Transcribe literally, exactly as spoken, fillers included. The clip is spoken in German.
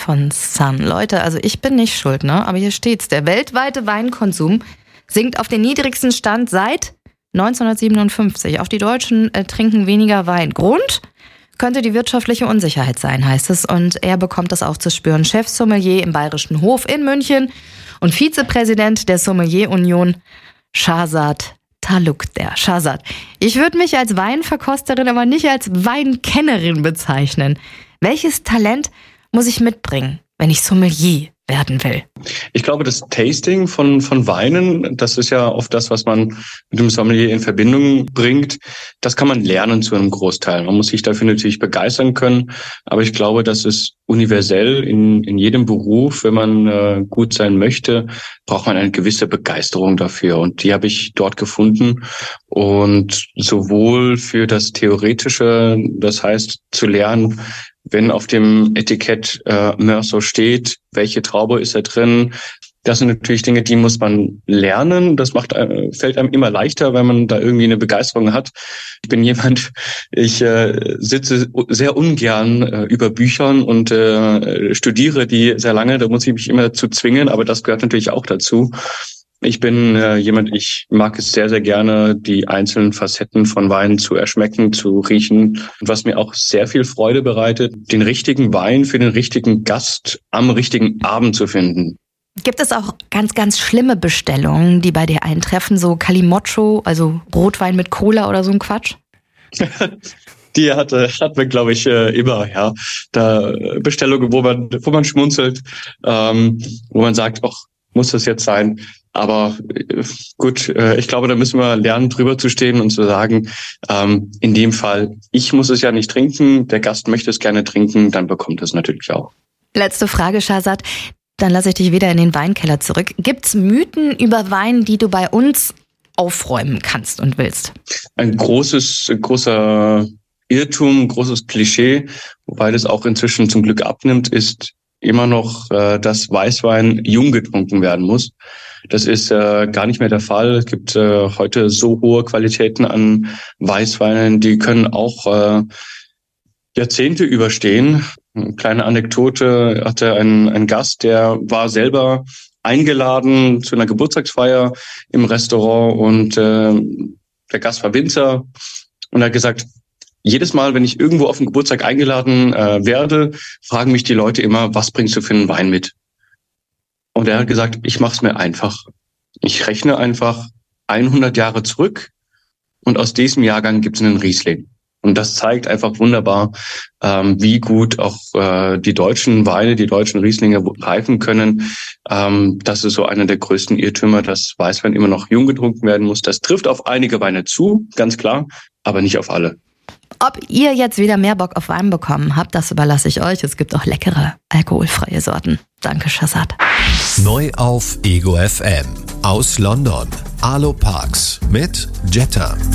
von Sun. Leute, also ich bin nicht schuld, ne? Aber hier steht's. Der weltweite Weinkonsum sinkt auf den niedrigsten Stand seit neunzehnhundertsiebenundfünfzig. Auch die Deutschen äh, trinken weniger Wein. Grund könnte die wirtschaftliche Unsicherheit sein, heißt es. Und er bekommt das auch zu spüren. Chefsommelier im Bayerischen Hof in München und Vizepräsident der Sommelier-Union, Shahzad Talukder. Shahzad, ich würde mich als Weinverkosterin, aber nicht als Weinkennerin bezeichnen. Welches Talent muss ich mitbringen, wenn ich Sommelier werden will? Ich glaube, das Tasting von, von Weinen, das ist ja oft das, was man mit dem Sommelier in Verbindung bringt. Das kann man lernen zu einem Großteil. Man muss sich dafür natürlich begeistern können. Aber ich glaube, das ist universell in, in jedem Beruf. Wenn man äh, gut sein möchte, braucht man eine gewisse Begeisterung dafür. Und die habe ich dort gefunden. Und sowohl für das Theoretische, das heißt zu lernen, wenn auf dem Etikett äh, Meursault steht, welche Traube ist da drin? Das sind natürlich Dinge, die muss man lernen. Das macht äh, fällt einem immer leichter, wenn man da irgendwie eine Begeisterung hat. Ich bin jemand, ich äh, sitze sehr ungern äh, über Büchern und äh, studiere die sehr lange. Da muss ich mich immer dazu zwingen, aber das gehört natürlich auch dazu. Ich bin äh, jemand, ich mag es sehr, sehr gerne, die einzelnen Facetten von Weinen zu erschmecken, zu riechen. Und was mir auch sehr viel Freude bereitet, den richtigen Wein für den richtigen Gast am richtigen Abend zu finden. Gibt es auch ganz, ganz schlimme Bestellungen, die bei dir eintreffen, so Calimocho, also Rotwein mit Cola oder so ein Quatsch? Die hatte, hat man, glaube ich, immer, ja. Da Bestellungen, wo man, wo man schmunzelt, ähm, wo man sagt, ach, muss das jetzt sein? Aber äh, gut, äh, ich glaube, da müssen wir lernen, drüber zu stehen und zu sagen, ähm, in dem Fall, ich muss es ja nicht trinken, der Gast möchte es gerne trinken, dann bekommt es natürlich auch. Letzte Frage, Shahzad. Dann lasse ich dich wieder in den Weinkeller zurück. Gibt's Mythen über Wein, die du bei uns aufräumen kannst und willst? Ein großes, großer Irrtum, großes Klischee, wobei das auch inzwischen zum Glück abnimmt, ist immer noch, äh, dass Weißwein jung getrunken werden muss. Das ist äh, gar nicht mehr der Fall. Es gibt äh, heute so hohe Qualitäten an Weißweinen, die können auch äh, Jahrzehnte überstehen. Eine kleine Anekdote, hatte ein, ein Gast, der war selber eingeladen zu einer Geburtstagsfeier im Restaurant und äh, der Gast war Winzer und er hat gesagt, jedes Mal, wenn ich irgendwo auf den Geburtstag eingeladen äh, werde, fragen mich die Leute immer, was bringst du für einen Wein mit? Und er hat gesagt, ich mache es mir einfach. Ich rechne einfach hundert Jahre zurück und aus diesem Jahrgang gibt es einen Riesling. Und das zeigt einfach wunderbar, ähm, wie gut auch äh, die deutschen Weine, die deutschen Rieslinge reifen können. Ähm, das ist so einer der größten Irrtümer, dass Weißwein immer noch jung getrunken werden muss. Das trifft auf einige Weine zu, ganz klar, aber nicht auf alle. Ob ihr jetzt wieder mehr Bock auf Wein bekommen habt, das überlasse ich euch. Es gibt auch leckere, alkoholfreie Sorten. Danke, Shahzad. Neu auf Ego F M. Aus London. Alo Parks mit Jetta.